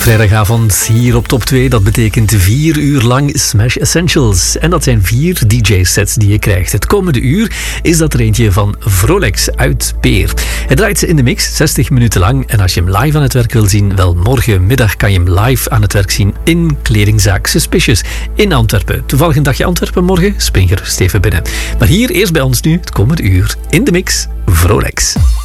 Vrijdagavond hier op Top 2, dat betekent 4 uur lang Smash Essentials. En dat zijn 4 DJ-sets die je krijgt. Het komende uur is dat er eentje van Vrolex uit Peer. Hij draait ze in de mix, 60 minuten lang. En als je hem live aan het werk wil zien, wel morgenmiddag kan je hem live aan het werk zien in kledingzaak Suspicious in Antwerpen. Toevallig een dagje Antwerpen morgen, spring gerust even binnen. Maar hier eerst bij ons nu, het komende uur, in de mix, Vrolex.